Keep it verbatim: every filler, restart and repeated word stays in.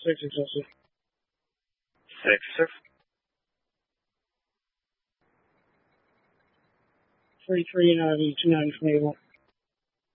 Six excessive. Six, sir. Three three ninety two ninety twenty one.